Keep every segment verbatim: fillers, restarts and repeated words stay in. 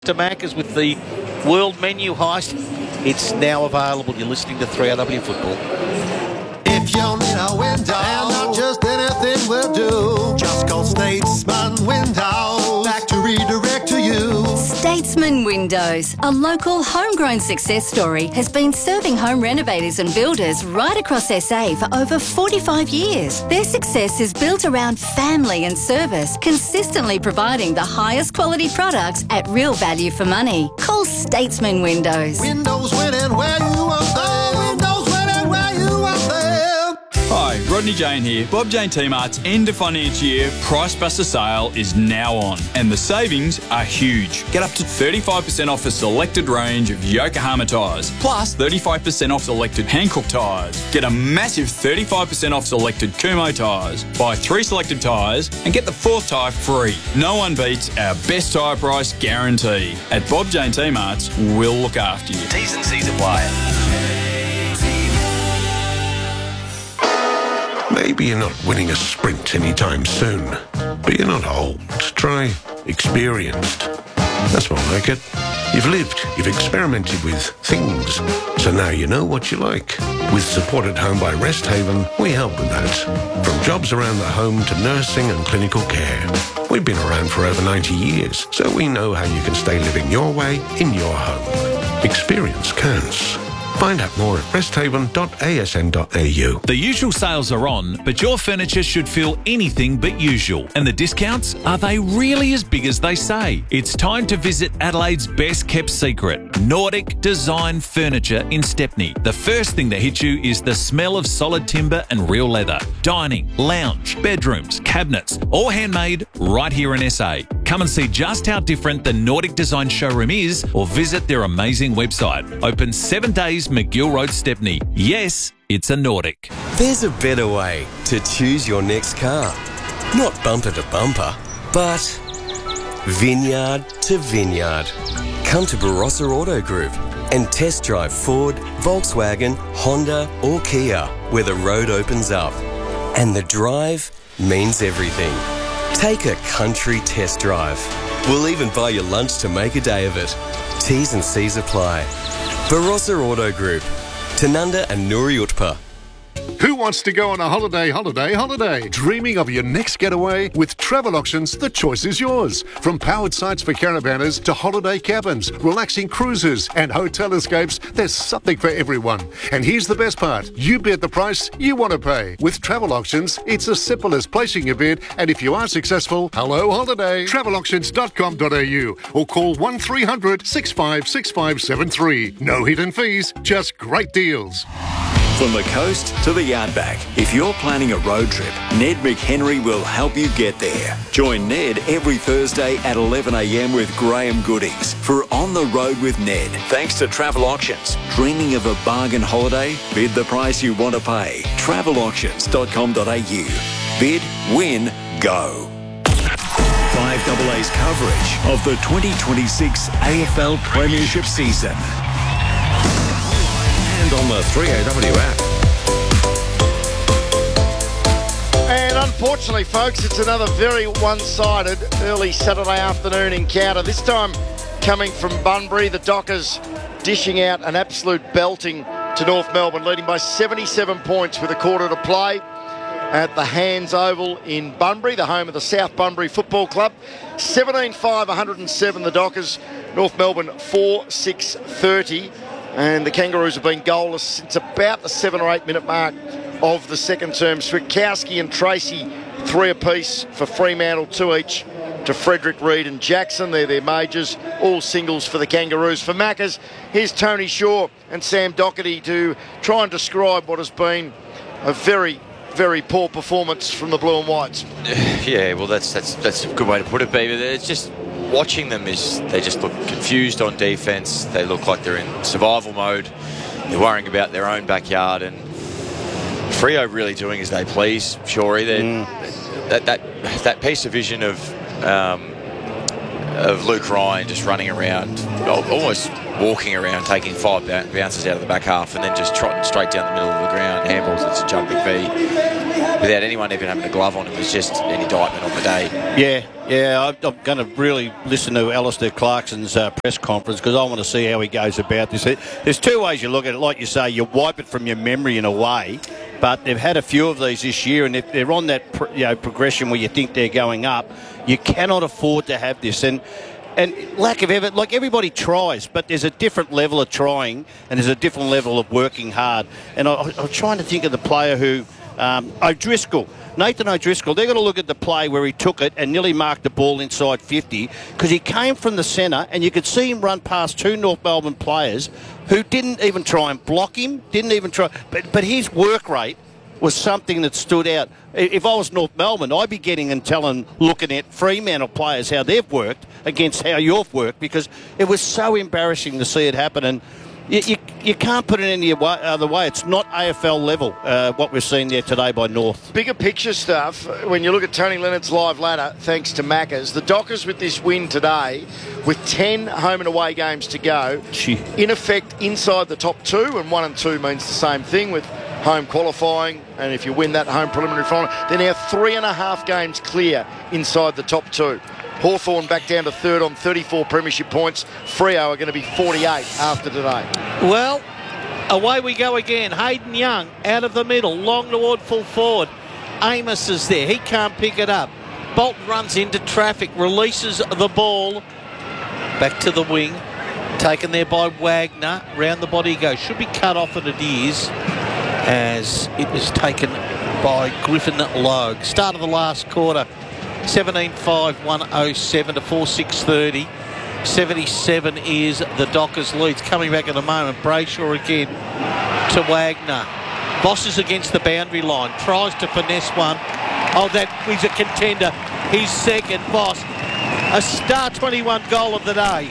To Macca's with the World Menu Heist. It's now available. You're listening to three R W Football. If you need a window, and not just anything will do, just call Statesman Windows back to redirect to you. Statesman Windows, a local homegrown success story, has been serving home renovators and builders right across S A for over forty-five years. Their success is built around family and service, consistently providing the highest quality products at real value for money. Call Statesman Windows. Windows winning where you want them. Windows winning where you want them. Hi, Rodney Jane here. Bob Jane T-Mart's end of financial year Price Buster sale is now on, and the savings are huge. Get up to thirty-five percent off a selected range of Yokohama tyres, plus thirty-five percent off selected Hankook tyres. Get a massive thirty-five percent off selected Kumho tyres. Buy three selected tyres and get the fourth tyre free. No one beats our best tyre price guarantee. At Bob Jane T-Mart's, we'll look after you. T's and C's apply. Maybe you're not winning a sprint anytime soon, but you're not old. Try experienced. That's more like it. You've lived, you've experimented with things, so now you know what you like. With Support at Home by Rest Haven, we help with that. From jobs around the home to nursing and clinical care. We've been around for over ninety years, so we know how you can stay living your way in your home. Experience counts. Find out more at resthaven dot a s n dot a u. The usual sales are on, but your furniture should feel anything but usual. And the discounts, are they really as big as they say? It's time to visit Adelaide's best kept secret, Nordic Design Furniture in Stepney. The first thing that hits you is the smell of solid timber and real leather. Dining, lounge, bedrooms, cabinets, all handmade right here in S A. Come and see just how different the Nordic Design showroom is, or visit their amazing website. Open seven days, McGill Road, Stepney. Yes, it's a Nordic. There's a better way to choose your next car. Not bumper to bumper, but vineyard to vineyard. Come to Barossa Auto Group and test drive Ford, Volkswagen, Honda or Kia, where the road opens up. And the drive means everything. Take a country test drive. We'll even buy you lunch to make a day of it. T's and C's apply. Barossa Auto Group, Tanunda and Nuri Utpa. Who wants to go on a holiday, holiday, holiday? Dreaming of your next getaway? With Travel Auctions, the choice is yours. From powered sites for caravanners to holiday cabins, relaxing cruises and hotel escapes, there's something for everyone. And here's the best part. You bid the price you want to pay. With Travel Auctions, it's as simple as placing a bid, and if you are successful, hello holiday. travel auctions dot com dot a u or call one three hundred, six five six five seven three. No hidden fees, just great deals. From the coast to the Yardback, if you're planning a road trip, Ned McHenry will help you get there. Join Ned every Thursday at eleven a m with Graham Goodings for On the Road with Ned. Thanks to Travel Auctions. Dreaming of a bargain holiday? Bid the price you want to pay. travel auctions dot com dot a u. Bid, win, go. five A A's coverage of the twenty twenty-six A F L Premiership season. On the three A W app. And unfortunately, folks, it's another very one-sided early Saturday afternoon encounter. This time coming from Bunbury, the Dockers dishing out an absolute belting to North Melbourne, leading by seventy-seven points with a quarter to play at the Hands Oval in Bunbury, the home of the South Bunbury Football Club. seventeen five, one hundred seven the Dockers. North Melbourne four six thirty. And the Kangaroos have been goalless since about the seven or eight minute mark of the second term. Switkowski and Tracy, three apiece for Fremantle, two each to Frederick, Reid and Jackson. They're their majors, all singles for the Kangaroos. For Maccas, here's Tony Shaw and Sam Doherty to try and describe what has been a very, very poor performance from the Blue and Whites. Yeah, well, that's that's that's a good way to put it, baby. It's just watching them is they just look confused on defence. They look like they're in survival mode. They're worrying about their own backyard, and Freo really doing as they please. Shorey, mm. that that that piece of vision of um, of Luke Ryan just running around, almost walking around, taking five bounces out of the back half, and then just trotting straight down the middle of the ground. Handballs, it's a jumping V. without anyone even having a glove on. It was just an indictment on the day. Yeah, yeah. I'm, I'm going to really listen to Alistair Clarkson's uh, press conference because I want to see how he goes about this. There's two ways you look at it. Like you say, you wipe it from your memory in a way, but they've had a few of these this year, and if they're on that pro, you know, progression where you think they're going up, you cannot afford to have this. And And lack of effort, like everybody tries, but there's a different level of trying and there's a different level of working hard. And I, I'm trying to think of the player who, um, O'Driscoll, Nathan O'Driscoll, they're going to look at the play where he took it and nearly marked the ball inside fifty because he came from the centre and you could see him run past two North Melbourne players who didn't even try and block him, didn't even try, but, but his work rate was something that stood out. If I was North Melbourne, I'd be getting and telling, looking at Fremantle players how they've worked against how you've worked because it was so embarrassing to see it happen. And you, you, you can't put it any other way. It's not A F L level, uh, what we've seen there today by North. Bigger picture stuff, when you look at Tony Leonard's live ladder, thanks to Maccas, the Dockers with this win today, with ten home and away games to go, Gee. in effect inside the top two, and one and two means the same thing with home qualifying, and if you win that home preliminary final, they're now three and a half games clear inside the top two. Hawthorn back down to third on thirty-four premiership points. Freo are going to be forty-eight after today. Well, away we go again. Hayden Young out of the middle, long toward full forward. Amos is there. He can't pick it up. Bolton runs into traffic, releases the ball. Back to the wing. Taken there by Wagner. Round the body he goes. Should be cut off, and it is, as it was taken by Griffin Logue. Start of the last quarter, seventeen five, one oh seven to four six thirty. seventy-seven is the Dockers' leads. Coming back in a moment, Brayshaw again to Wagner. Voss is against the boundary line, tries to finesse one. Oh, that he's a contender. He's second, Voss. A star twenty-one goal of the day.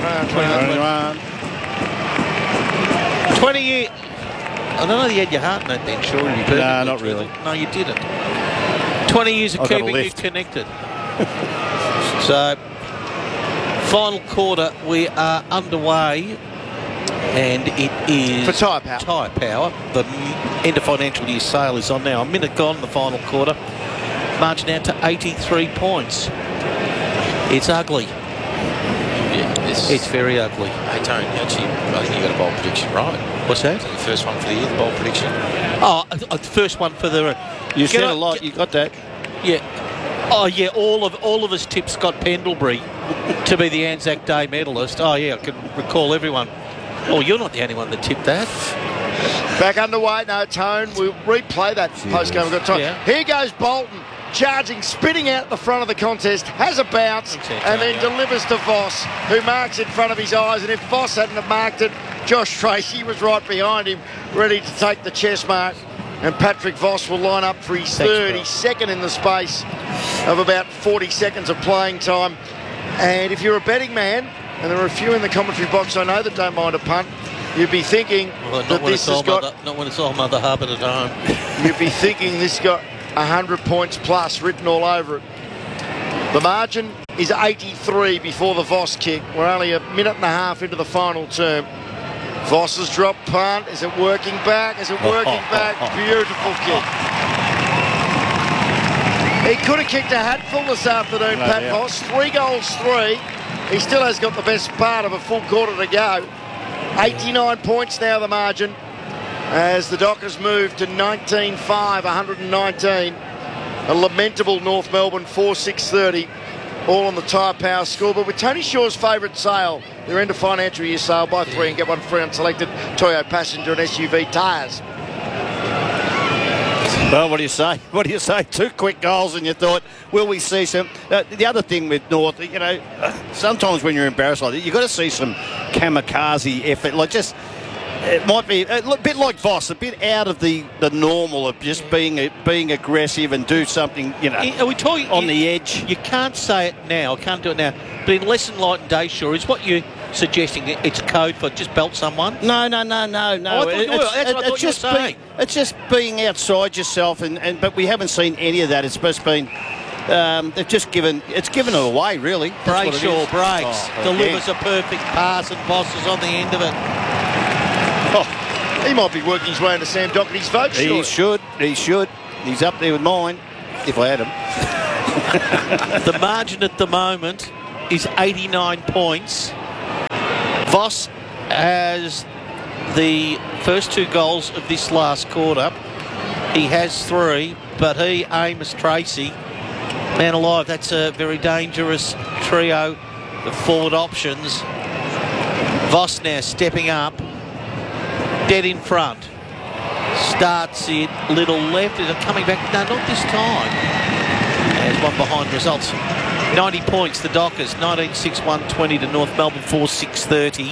twenty years. I don't know if you had your heart in that then, sure. You No, not really. No, you didn't. twenty years of I got a keeping you lift. connected. So, final quarter, we are underway, and it is For Tyre Power. Tyre Power. The m- end of financial year sale is on now. A minute gone in the final quarter. Margin out to eighty-three points. It's ugly. Yeah, it's, It's very ugly. Hey, Tony, actually, I think you got a bold prediction right. What's that? Was it the first one for the year, the bold prediction? Oh, uh, the first one for the. You Can said I- a lot. You got that. Yeah. Oh, yeah, all of all of us tipped Scott Pendlebury to be the Anzac Day medalist. Oh, yeah, I can recall everyone. Oh, you're not the only one that tipped that. Back underway, no, Tone. We'll replay that post-game. We've got time. Yeah. Here goes Bolton, charging, spitting out the front of the contest, has a bounce, Exactly, and then yeah. delivers to Voss, who marks in front of his eyes. And if Voss hadn't have marked it, Josh Tracy was right behind him, ready to take the chest mark. And Patrick Voss will line up for his Thanks, third. bro. He's second in the space of about forty seconds of playing time. And if you're a betting man, and there are a few in the commentary box I know that don't mind a punt, you'd be thinking Well, not that when this it's all has got... mother, not when it's all Mother Hubbard at home. You'd be thinking this got one hundred points plus written all over it. The margin is eighty-three before the Voss kick. We're only a minute and a half into the final term. Voss's drop punt. Is it working back? Is it working back? Beautiful kick. He could have kicked a hatful this afternoon, No Pat doubt. Voss. Three goals, three. He still has got the best part of a full quarter to go. eighty-nine points now the margin, as the Dockers move to nineteen five, one hundred nineteen. A lamentable North Melbourne four six thirty, all on the Tyre Power scoreboard. With Tony Shaw's favourite sale, their end of financial year sale, buy three and get one free on selected Toyo passenger and S U V tyres. Well, what do you say? What do you say? Two quick goals, and you thought, will we see some? Uh, the other thing with North, you know, sometimes when you're embarrassed like that, you've got to see some kamikaze effort. Like just, it might be a bit like Voss, a bit out of the, the normal of just being being aggressive and do something, you know, Are we talking on you, the edge. You can't say it now. Can't do it now. But in lesson light and day, sure, is what you suggesting it's code for just belt someone? No, no, no, no, no. Oh, I thought you were. It's- That's what I thought you were just saying. being, it's just being outside yourself, and, and but we haven't seen any of that. It's just been, um, they've just given, it's given it away, really. That's what it Brayshaw is. breaks, Oh, delivers again. a perfect pass, and Voss is on the end of it. Oh, he might be working his way into Sam Doherty's vote, He sure. should, he should. He's up there with mine, if I had him. The margin at the moment is eighty-nine points. Voss has the first two goals of this last quarter. He has three, but he, Amos, Tracy, man alive, that's a very dangerous trio of forward options. Voss now stepping up, dead in front. Starts it, little left. Is it coming back? No, not this time. There's one behind results. ninety points, the Dockers. nineteen six, one twenty to North Melbourne, four six thirty.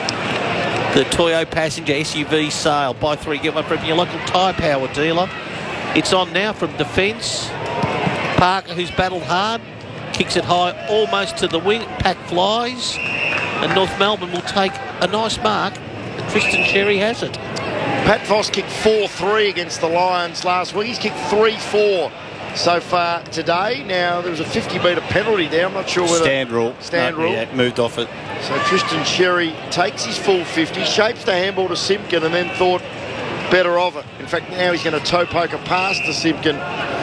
The Toyo Passenger S U V sale. Buy three, get one from your local tyre power dealer. It's on now from defence. Parker, who's battled hard, kicks it high almost to the wing. Pack flies. And North Melbourne will take a nice mark. Tristan Sherry has it. Pat Voss kicked four three against the Lions last week. He's kicked three four so far today. Now, there was a fifty metre penalty there. I'm not sure whether... Stand rule. Stand no, rule. Yeah, moved off it. So Tristan Sherry takes his full fifty, shapes the handball to Simpkin and then thought better of it. In fact, now he's going to toe poke a pass to Simpkin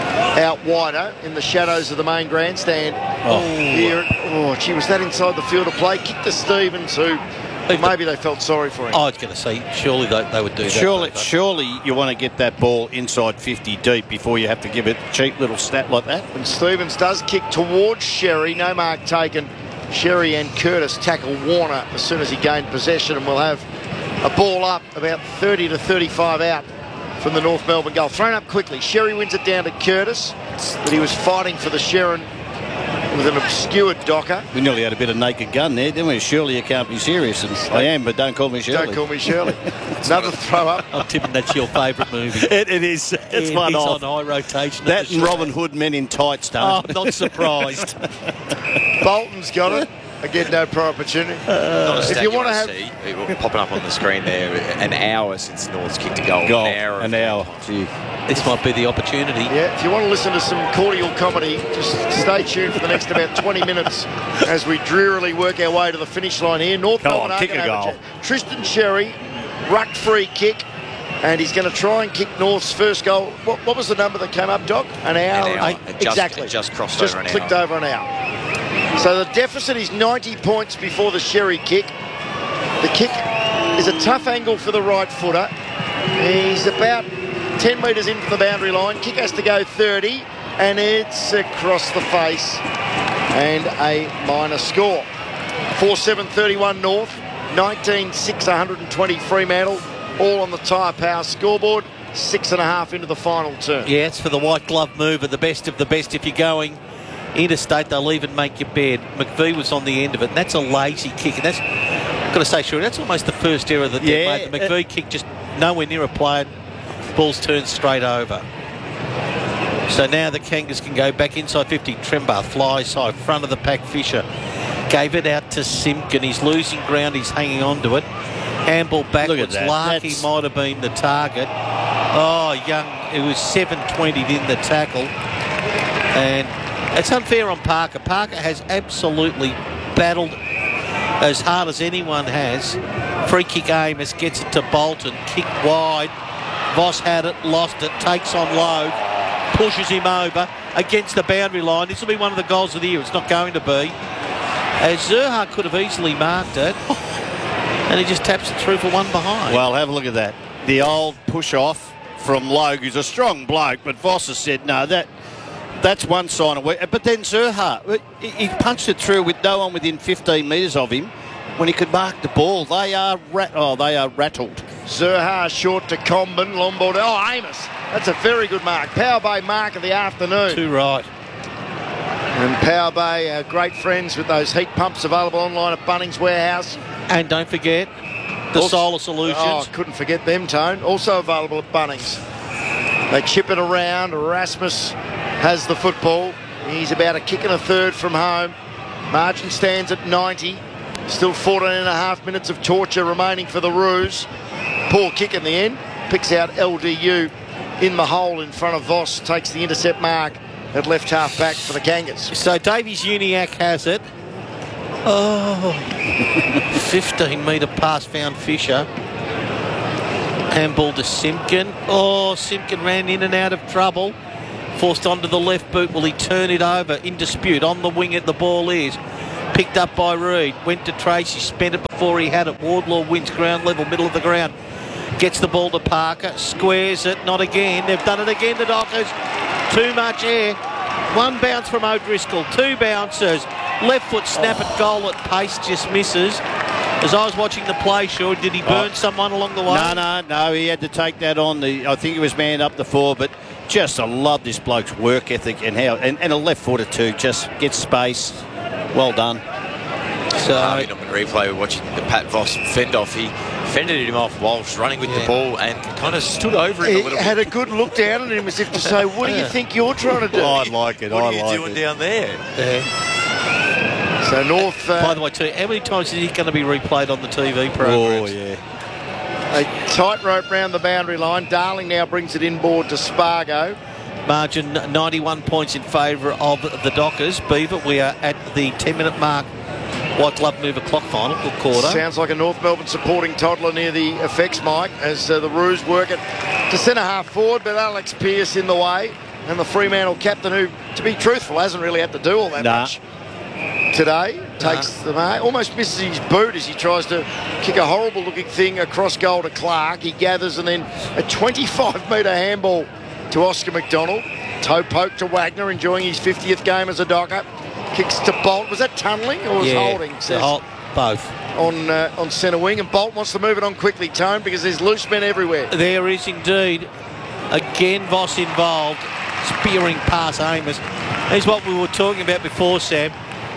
out wider in the shadows of the main grandstand. Oh, here. Oh, gee, was that inside the field of play? Kick to Stevens, who maybe they felt sorry for him. I was going to say, surely they, they would do that. Surely, surely you want to get that ball inside fifty deep before you have to give it a cheap little snap like that. And Stevens does kick towards Sherry. No mark taken. Sherry and Curtis tackle Warner as soon as he gained possession, and we'll have a ball up about thirty to thirty-five out from the North Melbourne goal. Thrown up quickly. Sherry wins it down to Curtis, but he was fighting for the Sharon with an obscured Docker. We nearly had a bit of naked gun there, didn't we? Surely you can't be serious. And I am, but don't call me Shirley. Don't call me Shirley. Another throw up. I'm tipping that's your favourite movie. It, it is. It's it one is off. on high rotation. That and Robin Hood Men in Tights, don't. Oh, I'm not surprised. Bolton's got it. Again, no prior opportunity. Not a if stat you you want to want have... see, it popping up on the screen there, an hour since North's kicked a goal. Goal. An hour. An hour. Gee. This might be the opportunity. Yeah, if you want to listen to some cordial comedy, just stay tuned for the next about twenty minutes as we drearily work our way to the finish line here. North Come Melbourne on, are kick gonna a have goal. ch- Tristan Sherry, ruck free kick, and he's going to try and kick North's first goal. What, what was the number that came up, Doc? An hour? An hour. and- It just- exactly. it just crossed just over an clicked hour. over an hour. So the deficit is ninety points before the Sherry kick. The kick is a tough angle for the right footer. He's about ten metres into the boundary line. Kick has to go thirty, and it's across the face. And a minor score. four seven thirty-one North, nineteen six one twenty Fremantle, all on the Tyre Power scoreboard. Six and a half into the final term. Yeah, it's for the white glove mover, the best of the best. If you're going interstate, they'll even make your bed. McVie was on the end of it, and that's a lazy kick. And that's, I've got to say, sure, that's almost the first error that they Yeah, made. The McVie kick just nowhere near a player. Ball's turned straight over. So now the Kangas can go back inside fifty. Trembar flies high, front of the pack. Fisher gave it out to Simpkin. He's losing ground. He's hanging on to it. Handball backwards. that. Larky That's- might have been the target. Oh, Young, it was seven twenty in the tackle. And it's unfair on Parker. Parker has absolutely battled as hard as anyone has. Free kick Amos gets it to Bolton. Kick wide. Voss had it, lost it, takes on load, pushes him over against the boundary line. This will be one of the goals of the year. It's not going to be. As Zerha could have easily marked it, and he just taps it through for one behind. Well, have a look at that. The old push off from Logue, who's a strong bloke, but Voss has said, no, that that's one sign of weak. But then Zerha, he, he punched it through with no one within fifteen metres of him when he could mark the ball. They are rat- oh, they are rattled. Zerha short to Comben, long ball to, oh, Amos. That's a very good mark. Power Bay mark of the afternoon. Too right. And Power Bay are great friends with those heat pumps available online at Bunnings Warehouse. And don't forget the Also- Solar Solutions. Oh, couldn't forget them, Tone. Also available at Bunnings. They chip it around. Erasmus has the football. He's about a kick and a third from home. Margin stands at ninety. Still fourteen and a half minutes of torture remaining for the Roos. Poor kick in the end. Picks out L D U in the hole in front of Voss. Takes the intercept mark at left half back for the Kangas. So Davies Uniac has it. Oh, fifteen metre pass found Fisher. Handball to Simpkin. Oh, Simpkin ran in and out of trouble. Forced onto the left boot. Will he turn it over? In dispute. On the wing at the ball is. Picked up by Reed. Went to Tracy. Spent it before he had it. Wardlaw wins ground level. Middle of the ground. Gets the ball to Parker. Squares it. Not again. They've done it again, the Dockers. Too much air. One bounce from O'Driscoll. Two bounces. Left foot snap at goal at pace. Just misses. As I was watching the play, sure, did he burn oh. someone along the way? No, no, no. He had to take that on. The I think he was man up the four, but just I love this bloke's work ethic and how and, and a left footer too. Just gets space. Well done. So I mean, on the replay, we're watching the Pat Voss fend off. He fended him off whilst running with yeah. the ball and kind of stood over him he a little had bit. a good look down at him as if to say, "What do you think you're trying to do?" Oh, I like it. What I are you like doing it. down there? Yeah. So North. Uh, By the way, too, how many times is he going to be replayed on the T V program? Oh yeah. A tightrope round the boundary line. Darling now brings it inboard to Spargo. Margin ninety-one points in favour of the Dockers. Beaver, we are at the ten-minute mark. White glove mover clock final, good quarter. Sounds like a North Melbourne supporting toddler near the effects mic as uh, the Roos work it to centre half forward, but Alex Pearce in the way. And the Fremantle captain, who, to be truthful, hasn't really had to do all that nah. much today, takes nah. the mark. Almost misses his boot as he tries to kick a horrible-looking thing across goal to Clark. He gathers and then a twenty-five metre handball to Oscar McDonald. Toe poke to Wagner, enjoying his fiftieth game as a Docker. Kicks to Bolt. Was that tunnelling or was yeah, holding? Says, hold, both. On uh, on centre wing, and Bolt wants to move it on quickly, Tone, because there's loose men everywhere. There is indeed. Again, Voss involved. Spearing past Amos. Here's what we were talking about before, Sam.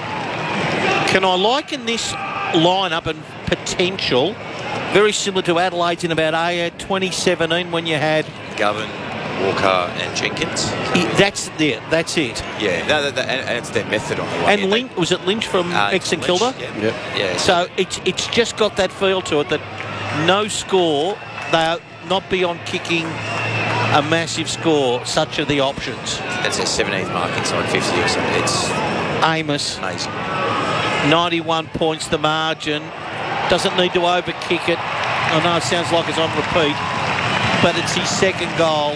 Can I liken this lineup and potential very similar to Adelaide's in about twenty seventeen when you had Govan, Walker and Jenkins? He, that's there. That's it. Yeah, no, that, that, and, and it's their method on the way. And Lynch, was it Lynch from uh, Ex and Kilda? Yeah. Yep. yeah. So it's it's just got that feel to it that no score, they're not beyond kicking a massive score. Such are the options. That's a seventeenth mark inside fifty or something. It's Amos. Amazing. ninety-one points the margin. Doesn't need to overkick it. I know it sounds like it's on repeat, but it's his second goal.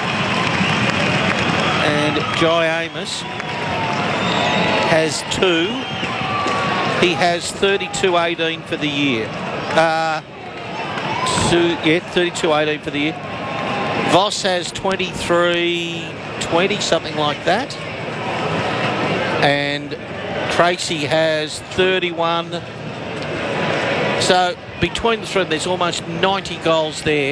And Jai Amos has two. He has thirty-two eighteen for the year. Uh, so, yeah, thirty-two eighteen for the year. Voss has twenty-three twenty, something like that. And Tracy has thirty-one. So between the three, there's almost ninety goals there.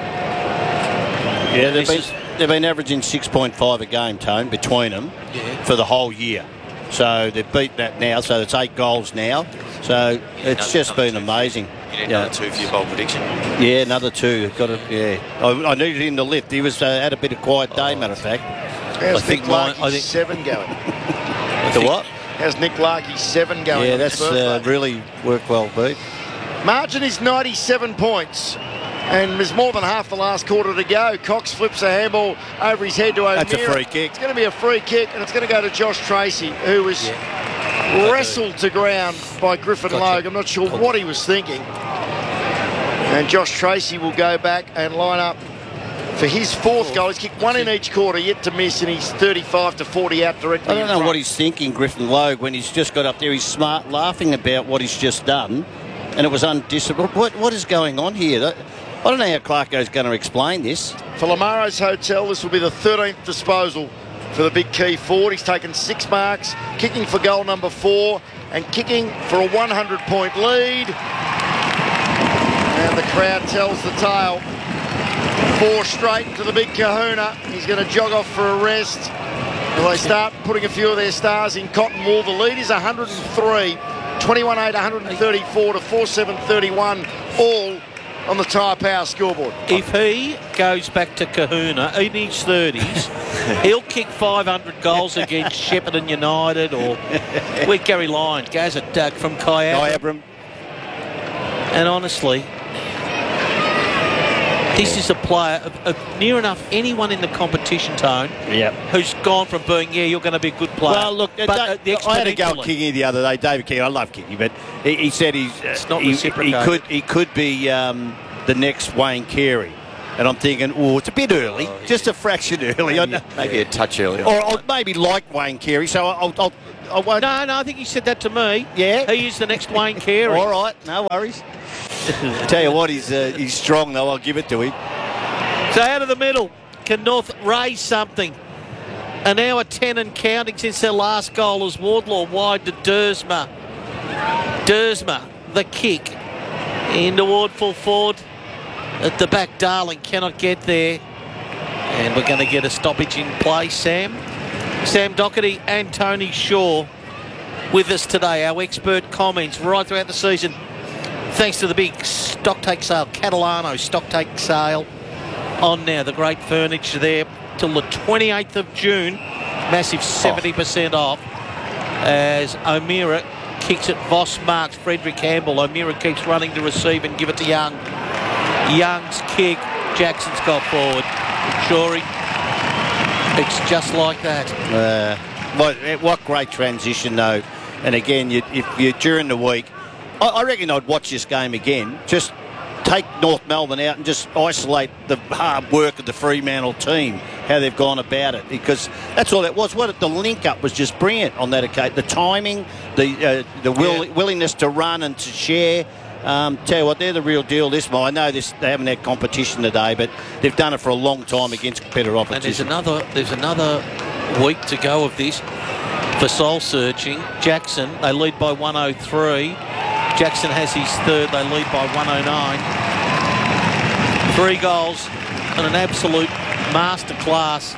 Yeah, they've been, they've been averaging six point five a game, Tone, between them yeah. for the whole year. So they've beat that now, so it's eight goals now. So yeah, it's another, just another been two. amazing. You need yeah. another two for your bold prediction. Yeah, another two. Got it. Yeah, I, I needed him to lift. He was uh, had a bit of quiet day, oh. matter of fact. How's I think Nick mine, Larkey's I think seven going? the what? How's Nick Larkey's seven going? Yeah, on his that's uh, birthday? really worked well, Pete. Margin is ninety-seven points. And there's more than half the last quarter to go. Cox flips a handball over his head to O'Meara. That's a free kick. It's going to be a free kick, and it's going to go to Josh Tracy, who was yeah. wrestled to ground by Griffin Gotcha. Logue. I'm not sure what he was thinking. And Josh Tracy will go back and line up for his fourth goal. He's kicked one in each quarter, yet to miss, and he's thirty-five to forty out directly. I don't in know front. what he's thinking, Griffin Logue, when he's just got up there. He's smart, laughing about what he's just done, and it was undisciplined. What, what is going on here? That, I don't know how Clarko's going to explain this. For Lamaro's Hotel, this will be the thirteenth disposal for the big key forward. He's taken six marks, kicking for goal number four, and kicking for a one hundred point lead. And the crowd tells the tale. Four straight to the big kahuna. He's going to jog off for a rest. And they start putting a few of their stars in cotton wool. The lead is one hundred three. twenty-one eight, one hundred thirty-four to four seven thirty-one, all on the Tyre Power scoreboard. If he goes back to Kahuna in his thirties, he'll kick five hundred goals against Shepparton United or with Gary Lyon, goes at Doug from Kyabram. And honestly, this is a player of, of near enough anyone in the competition, Tone, yep. who's gone from being, yeah, you're going to be a good player. Well, look, but, uh, uh, the I had a go at exponentially- Kingy the other day. David Kingy, I love Kingy, but he, he said he's uh, It's not he, he reciprocated. could he could be um, the next Wayne Carey. And I'm thinking, oh, it's a bit early, Oh, just a fraction early. Maybe, I know. maybe a touch early. Or I'll maybe like Wayne Carey, so I'll, I'll, I won't. No, no, I think he said that to me. Yeah? He is the next Wayne Carey. All right, no worries. Tell you what, he's uh, he's strong though. I'll give it to him. So out of the middle, can North raise something? An hour ten and counting since their last goal as Wardlaw wide to Dersma. Dersma, the kick into Ward full forward. At the back, Darling cannot get there. And we're going to get a stoppage in play, Sam. Sam Doherty and Tony Shaw with us today. Our expert comments right throughout the season. Thanks to the big stock take sale, Catalano stock take sale on now. The great furniture there till the twenty-eighth of June. Massive seventy percent oh. off as O'Meara kicks it. Voss marks Frederick Campbell. O'Meara keeps running to receive and give it to Young. Young's kick. Jackson's got forward. Shorey. It's just like that. Uh, what, what great transition though. And again, you, if you during the week, I, I reckon I'd watch this game again. Just take North Melbourne out and just isolate the hard work of the Fremantle team, how they've gone about it, because that's all that was. What the link up was just brilliant on that occasion. The timing, the uh, the will, Yeah. willingness to run and to share. Um, tell you what, they're the real deal. This, I know this, they haven't had competition today, but they've done it for a long time against better opposition. And there's another, there's another week to go of this for soul searching. Jackson, they lead by one oh three. Jackson has his third. They lead by one oh nine. Three goals and an absolute masterclass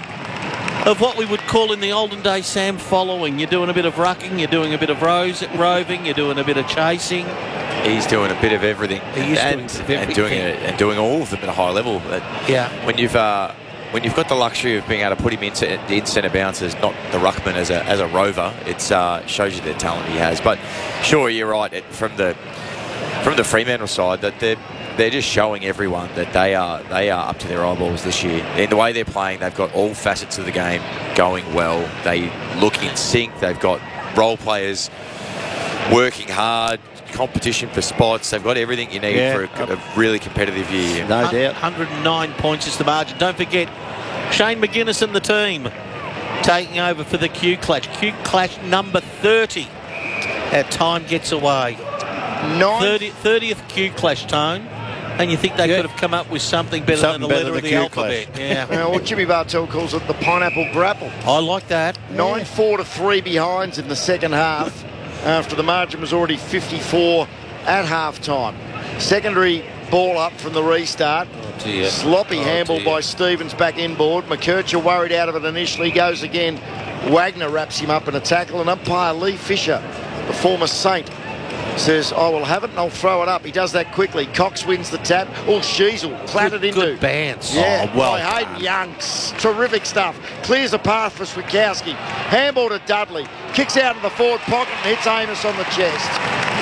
of what we would call in the olden days, Sam, following. You're doing a bit of rucking, you're doing a bit of rose, roving, you're doing a bit of chasing. He's doing a bit of everything, He is and, doing a bit of and everything. doing it, and doing all of them at a high level. But Yeah. when you've uh, when you've got the luxury of being able to put him into in centre bounce as not the ruckman as a as a rover, it uh, shows you the talent he has. But sure, you're right. It, from the from the Fremantle side, that they're they're just showing everyone that they are they are up to their eyeballs this year. In the way they're playing, they've got all facets of the game going well. They look in sync. They've got role players working hard. Competition for spots. They've got everything you need Yeah. for a, a really competitive year. No doubt. one hundred nine points is the margin. Don't forget, Shane McGuinness and the team taking over for the Q Clash. Q Clash number thirty. Our time gets away. Nine. thirty, thirtieth Q Clash, Tone. And you think they Yeah. could have come up with something better Something than the better letter of than the Q alphabet. Clash. Yeah. Uh, well, Jimmy Bartell calls it the pineapple grapple. I like that. Nine four to three behinds in the second half after the margin was already fifty-four at half time. Secondary ball up from the restart. Oh, dear. Sloppy Oh, handball dear. by Stevens back inboard. McKercher worried out of it initially, goes again. Wagner wraps him up in a tackle, and umpire Lee Fisher, the former Saint, says, I will have it and I'll throw it up. He does that quickly. Cox wins the tap. Oh, Sheasel clattered Good, into. good bounce. Yeah, Oh, well by Hayden Young. Terrific stuff. Clears a path for Swikowski. Handball to Dudley. Kicks out of the forward pocket and hits Amos on the chest.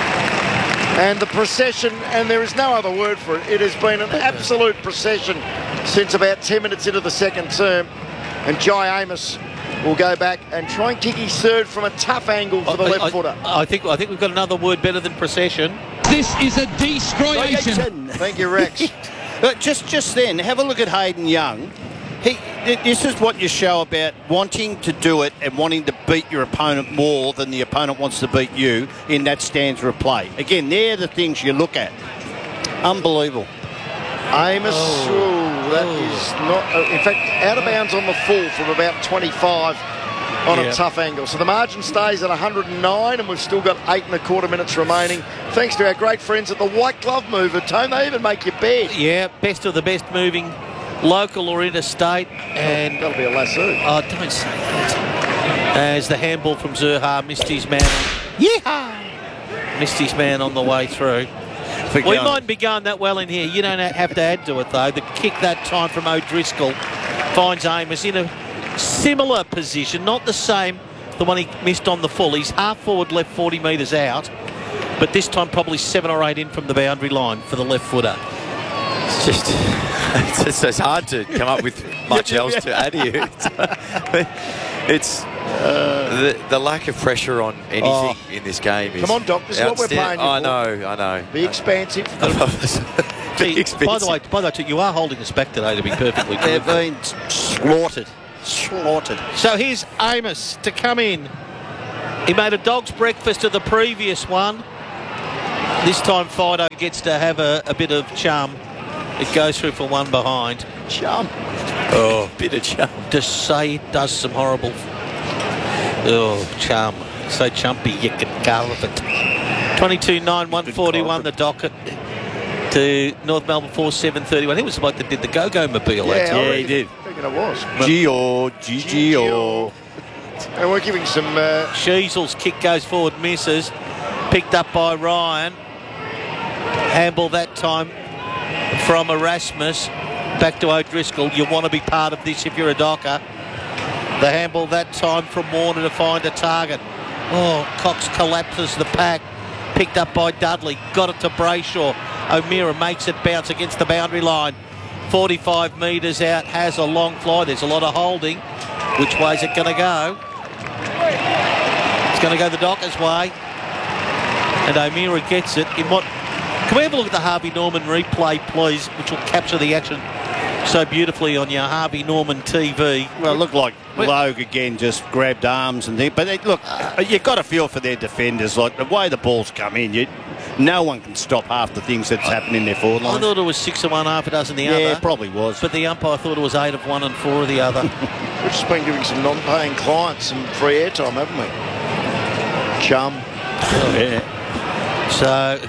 And the procession, and there is no other word for it, it has been an absolute procession since about ten minutes into the second term. And Jai Amos will go back and try and kick his third from a tough angle for the I- left I, footer. I think I think we've got another word better than procession. This is a destroyation. Thank you, Rex. But just just then, have a look at Hayden Young. He, this is what you show about wanting to do it and wanting to beat your opponent more than the opponent wants to beat you in that stanza of play. Again, they're the things you look at. Unbelievable. Amos, Oh. ooh, that Oh. is not, uh, in fact, out of bounds on the full from about twenty-five on Yeah. a tough angle. So the margin stays at one hundred nine, and we've still got eight and a quarter minutes remaining. Thanks to our great friends at the White Glove Mover. Tone, they even make your bed. Yeah, best of the best moving, local or interstate. And That'll be a lasso. oh, don't say that. As the handball from Zurha missed his man. Yeehaw! Missed his man on the way through. For We going- mightn't be going that well in here. You don't have to add to it, though. The kick that time from O'Driscoll finds Amos in a similar position, not the same, the one he missed on the full. He's half forward left forty metres out, but this time probably seven or eight in from the boundary line for the left footer. It's just it's, it's, it's hard to come up with much else to add here. It's, it's the, the lack of pressure on anything Oh. in this game is Come on, Doc, this is what we're outstanding. paying you I for. know, I know. Be expansive. See, Big by the way, by the way, too, you are holding us back today to be perfectly They've truthful. been slaughtered. Slaughtered. So here's Amos to come in. He made a dog's breakfast of the previous one. This time Fido gets to have a, a bit of chum. It goes through for one behind. Chum. Oh, bit of chum. Just say it does some horrible... Oh, chum. So chumpy you can carve it. twenty-two nine, one forty-one the docket to North Melbourne four seven thirty-one. I think it was the bloke that did the Go-Go Mobile. Yeah, actually. I Yeah, he reckon- did. I reckon it was. G-O, G-G-O. And we're giving some... Uh, Sheasel's kick goes forward, misses. Picked up by Ryan. Handball that time from Erasmus. Back to O'Driscoll. You want to be part of this if you're a Docker. The handball that time from Warner to find a target. Oh, Cox collapses the pack. Picked up by Dudley. Got it to Brayshaw. O'Meara makes it bounce against the boundary line. forty-five metres out. Has a long fly. There's a lot of holding. Which way's it going to go? It's going to go the Dockers' way. And O'Meara gets it in what... Can we have a look at the Harvey Norman replay, please, which will capture the action so beautifully on your Harvey Norman T V. Well, it looked like Logue again just grabbed arms and things. But they, look, you've got to feel for their defenders. Like the way the balls come in, you, no one can stop half the things that's happening in their forward I line. thought it was six of one, half a dozen the Yeah, other. it probably was. But the umpire thought it was eight of one and four of the other. We've just been giving some non-paying clients some free airtime, haven't we? Chum. Yeah. So,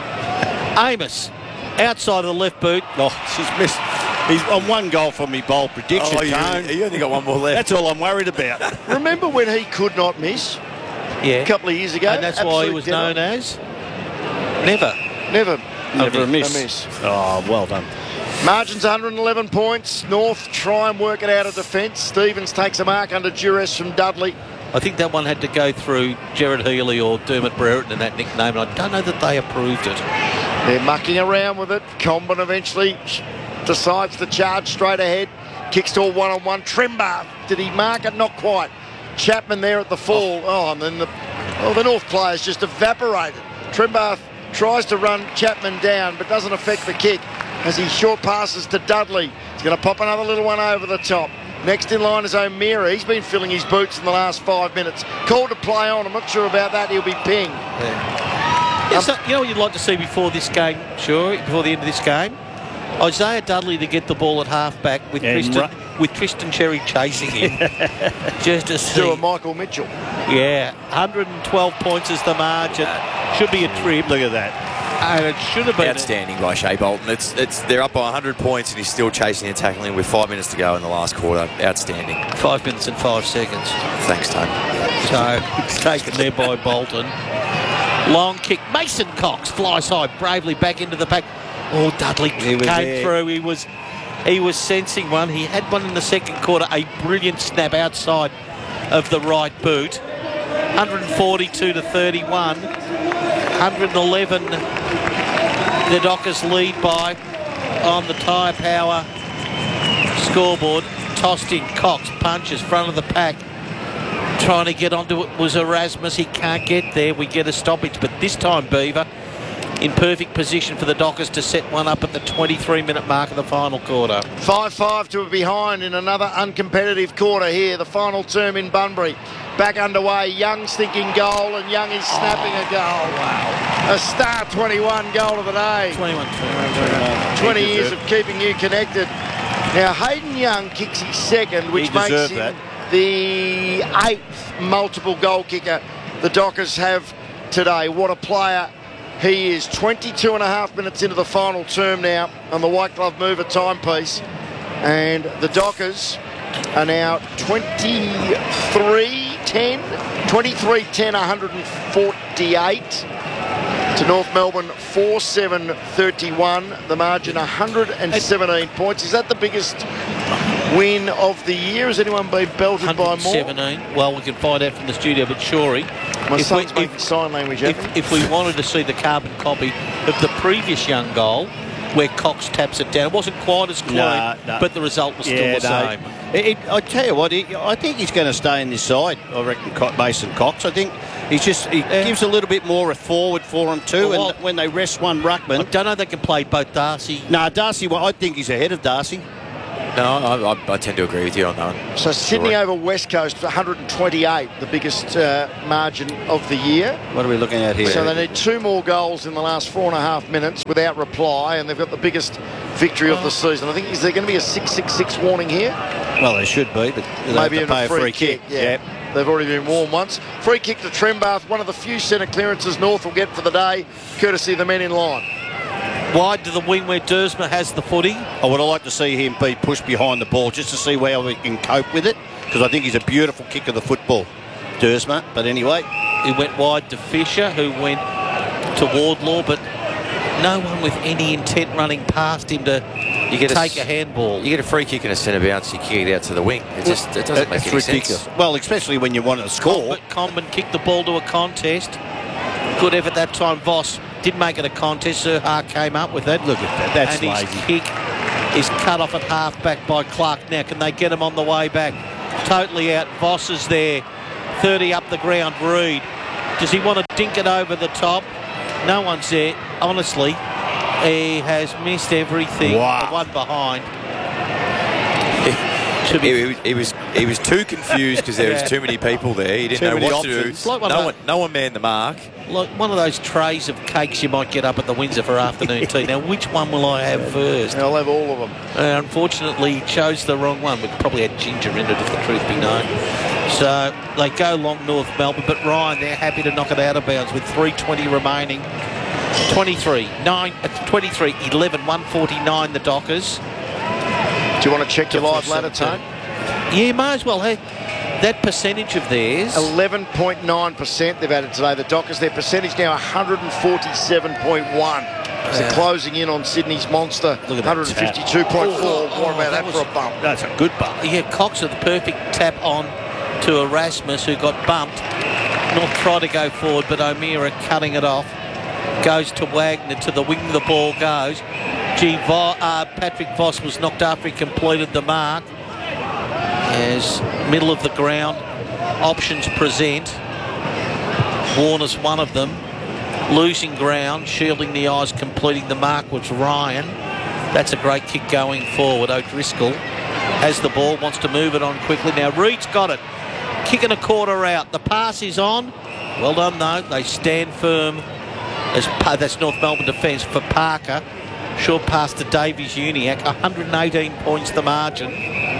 Amos, outside of the left boot. Oh, she's missed. He's on one goal from me bowl prediction, Oh, you- Tone. you only got one more left. That's all I'm worried about. Remember when he could not miss Yeah. a couple of years ago? And that's why he Absolute was dead known on. as Never. Never. Never a miss. A miss. Oh, well done. Margin's one hundred eleven points. North try and work it out of defence. Stevens takes a mark under duress from Dudley. I think that one had to go through Gerard Healy or Dermot Brereton in that nickname, and I don't know that they approved it. They're mucking around with it. Comben eventually decides to charge straight ahead. Kicks to a one-on-one. Trimbar, did he mark it? Not quite. Chapman there at the fall. Oh, and then the, oh, the North players just evaporated. Trimbar tries to run Chapman down, but doesn't affect the kick as he short passes to Dudley. He's going to pop another little one over the top. Next in line is O'Meara. He's been filling his boots in the last five minutes. Called to play on. I'm not sure about that. He'll be pinged. Yeah, so, you know what you'd like to see before this game, sure, before the end of this game? Isaiah Dudley to get the ball at half-back with And Tristan, ru- with Tristan Cherry chasing him. Just to see. To a Michael Mitchell. Yeah, one hundred twelve points is the margin. Should be a trip. Look at that. And it should have been. Outstanding by Shea Bolton. It's it's they're up by one hundred points and he's still chasing and tackling with five minutes to go in the last quarter. Outstanding. Five minutes and five seconds. Thanks, Tone. So it's taken there by Bolton. Long kick. Mason Cox flies high bravely back into the pack. Oh, Dudley He came was there. through. He was he was sensing one. He had one in the second quarter. A brilliant snap outside of the right boot. one forty-two to thirty-one. one eleven the Dockers lead by on the tyre power scoreboard. Tossed in Cox, punches front of the pack, trying to get onto it was Erasmus. He can't get there. We get a stoppage, but this time Beaver in perfect position for the Dockers to set one up at the twenty-three minute mark of the final quarter. five five to a behind in another uncompetitive quarter here. The final term in Bunbury. Back underway. Young's thinking goal, and Young is snapping a goal. Wow. A star twenty-one goal of the day. twenty-one, twenty-one, twenty years of keeping you connected. Now, Hayden Young kicks his second, which He makes deserved him that. the eighth multiple goal kicker the Dockers have today. What a player he is. twenty-two and a half minutes into the final term now on the White Glove Mover timepiece. And the Dockers are now twenty-three ten. twenty-three ten, one forty-eight. To North Melbourne, four seven thirty-one. The margin, one hundred seventeen points. Is that the biggest win of the year? Has anyone been belted by more? one seventeen. Well, we can find out from the studio, but Shorey, My if, son's we, making if, sign language, if, haven't he? if we wanted to see the carbon copy of the previous Young goal, where Cox taps it down. It wasn't quite as clean, No, no. but the result was Yeah, still the no. same. It, it, I tell you what, he, I think he's going to stay in this side. I reckon Co- Mason Cox. I think he's just he Yeah. gives a little bit more a forward for him too. Well, and when they rest one ruckman, I don't know if they can play both Darcy. no, Darcy. Well, I think he's ahead of Darcy. No, I, I, I tend to agree with you on that one. So Sydney Sure. over West Coast, one hundred twenty-eight, the biggest uh, margin of the year. What are we looking at here? So they need two more goals in the last four and a half minutes without reply, and they've got the biggest victory of the season. I think, is there going to be a six six six warning here? Well, they should be, but they'll Maybe have in to pay a free, kick. Yeah. Yep. They've already been warned once. Free kick to Trembath, one of the few centre clearances North will get for the day, courtesy of the men in line. Wide to the wing where Dersma has the footy. I would like to see him be pushed behind the ball just to see how he can cope with it, because I think he's a beautiful kick of the football, Dersma. But anyway, He went wide to Fisher, who went to Wardlaw, but no one with any intent running past him to You get take a, a handball. You get a free kick and a centre bounce, you kick it out to the wing. It just it doesn't make it's any ridiculous. sense. Well, especially when you want to score. But Comben kicked the ball to a contest. Good effort that time. Voss did make it a contest. Sir Ha came up with it. Look at that. That's and lazy. his kick is cut off at half back by Clark. Now can they get him on the way back? Totally out. Voss is there. thirty up the ground. Reed. Does he want to dink it over the top? No one's there. Honestly, he has missed everything. Wow. The one behind. He, he, he was he was too confused because there Yeah. was too many people there. He didn't Too know many what to do. options. Like one no of one no one manned the mark. Like one of those trays of cakes you might get up at the Windsor for afternoon tea. Now, which one will I have first? I'll have all of them. Uh, unfortunately, he chose the wrong one. We probably had ginger in it, if the truth be known. So they go long North Melbourne, but Ryan, they're happy to knock it out of bounds with three twenty remaining. twenty-three, nine, twenty-three, eleven, one forty-nine the Dockers. Do you want to check your live ladder, Tone? Yeah, may as well. Hey, that percentage of theirs. eleven point nine percent they've added today. The Dockers, their percentage now one forty-seven point one. So Yeah. closing in on Sydney's monster, Look at that one fifty-two point four. Oh, What about that that, was- for a bump? That's a good bump. Yeah, Cox with the perfect tap on to Erasmus, who got bumped. North tried to go forward, but O'Meara cutting it off. Goes to Wagner, to the wing the ball goes. Gee, Vo- uh, Patrick Voss was knocked after he completed the mark. As middle of the ground, options present. Warner's one of them. Losing ground, shielding the eyes, completing the mark was Ryan. That's a great kick going forward. O'Driscoll has the ball, wants to move it on quickly. Now Reed's got it. Kicking a quarter out. The pass is on. Well done though. They stand firm. As pa- that's North Melbourne defence for Parker. Short pass to Davies Uniac. one hundred eighteen points the margin.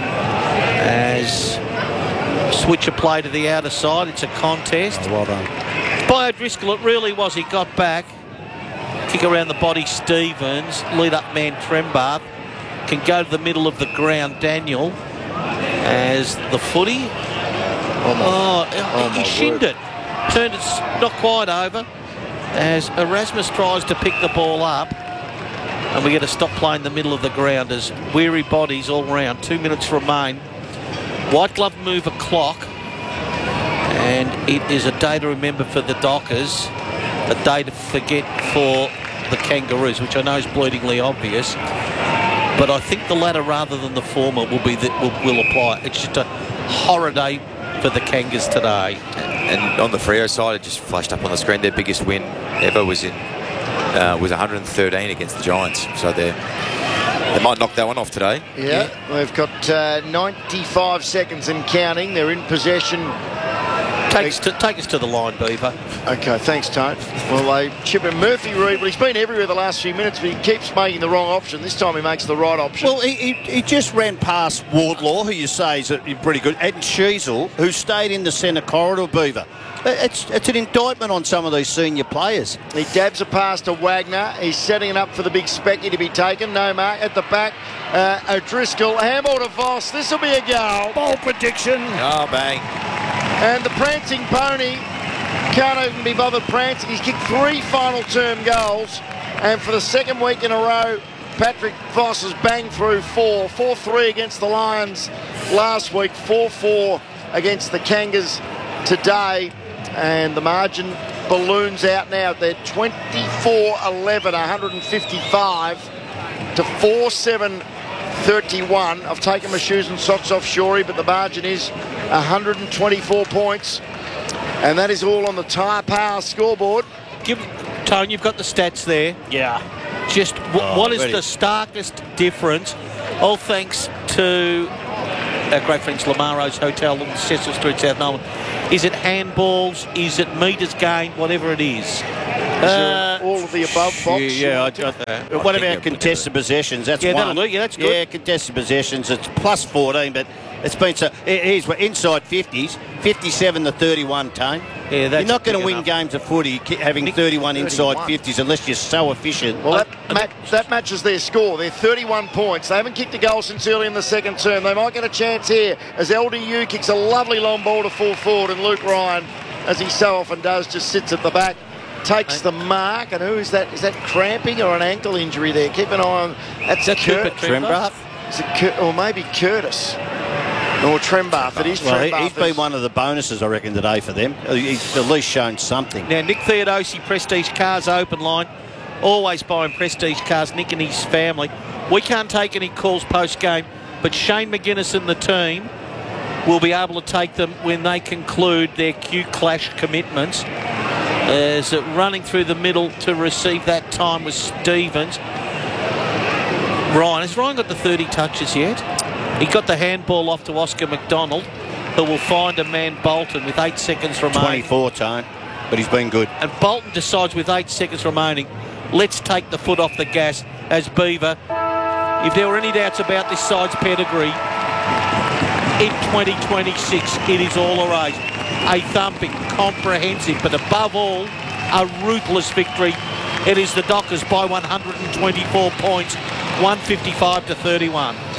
As switcher play to the outer side. It's a contest. Oh, well done. By O'Driscoll, it really was. He got back. Kick around the body, Stevens. Lead up man, Trembath. Can go to the middle of the ground, Daniel. As the footy. Oh, Oh, he my shinned word. it. Turned it s- not quite over. As Erasmus tries to pick the ball up. And we get to stop playing the middle of the ground as weary bodies all round. Two minutes remain. White glove move a clock. And it is a day to remember for the Dockers. A day to forget for the Kangaroos, which I know is bleedingly obvious. But I think the latter rather than the former will be that will, will apply. It's just a horror day for the Kangas today. And on the Freo side, it just flashed up on the screen. Their biggest win ever was in uh, was one hundred thirteen against the Giants. So they they might knock that one off today. Yeah, we've got uh, ninety-five seconds and counting. They're in possession. Take us to, take us to the line, Beaver. Okay, thanks, Tone. Well, they chip in Murphy Reed, but he's been everywhere the last few minutes, but he keeps making the wrong option. This time he makes the right option. Well, he, he, he just ran past Wardlaw, who you say is a, pretty good, and Sheasel, who stayed in the centre corridor, Beaver. It's, it's an indictment on some of these senior players. He dabs a pass to Wagner. He's setting it up for the big specky to be taken. No mark at the back. Uh, O'Driscoll, handball to Voss. This will be a goal. Ball prediction. Oh, bang. And the prancing pony can't even be bothered prancing. He's kicked three final term goals. And for the second week in a row, Patrick Voss has banged through four. four three against the Lions last week. four four against the Kangas today. And the margin balloons out now. They're twenty-four eleven, one fifty-five to four seven thirty-one. I've taken my shoes and socks off Shorey, but the margin is one twenty-four points. And that is all on the Tyre Power scoreboard. Give, Tone, you've got the stats there. Yeah. Just w- Oh, what is ready. the starkest difference? All thanks to our great friends Lamaro's Hotel on Cecil Street, South Melbourne. Is it handballs? Is it metres gained? Whatever it is. Uh, all of the above box. Yeah, I, I, what about contested possessions? That's Yeah, one. that'll do. Yeah, that's good. Yeah, contested possessions. It's plus fourteen, but it's been so. Here's what inside fifties, fifty-seven to thirty-one. Tone. Yeah, that's You're not going to big win enough. games of footy ki- having thirty-one inside thirty-one. fifties unless you're so efficient. Well, that, ma- that matches their score. They're thirty-one points. They haven't kicked a goal since early in the second term. They might get a chance here as L D U kicks a lovely long ball to full forward, and Luke Ryan, as he so often does, just sits at the back, takes the mark. And who is that? Is that cramping or an ankle injury there? Keep an eye on. That's that Cur- Cooper Trembath? Is it Cur- or maybe Curtis or Trembath? It is Well, he, Trembath. he's been one of the bonuses, I reckon, today for them. He's at least shown something. Now, Nick Theodosi, Prestige Cars Open Line. Always buying Prestige Cars, Nick and his family. We can't take any calls post-game, but Shane McGuinness and the team will be able to take them when they conclude their Q Clash commitments. As uh, running through the middle to receive that time was Stevens. Ryan, has Ryan got the thirty touches yet? He got the handball off to Oscar McDonald, who will find a man Bolton with eight seconds remaining. twenty-four, Tone, but he's been good. And Bolton decides with eight seconds remaining, let's take the foot off the gas as Beaver. If there were any doubts about this side's pedigree, in twenty twenty-six, it is all erased. A thumping, comprehensive, but above all, a ruthless victory. It is the Dockers by one hundred twenty-four points, one fifty-five to thirty-one.